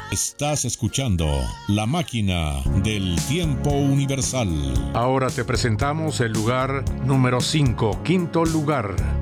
Estás escuchando La Máquina del Tiempo Universal. Ahora te presentamos el lugar número 5, quinto lugar.